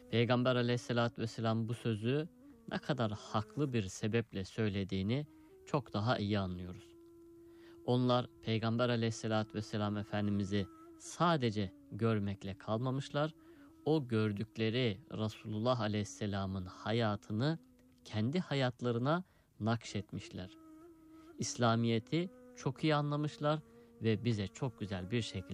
Peygamber aleyhissalatü vesselam bu sözü ne kadar haklı bir sebeple söylediğini çok daha iyi anlıyoruz. Onlar Peygamber aleyhissalatü vesselam Efendimiz'i sadece görmekle kalmamışlar, o gördükleri Resulullah aleyhisselamın hayatını kendi hayatlarına nakşetmişler. İslamiyet'i çok iyi anlamışlar ve bize çok güzel bir şekilde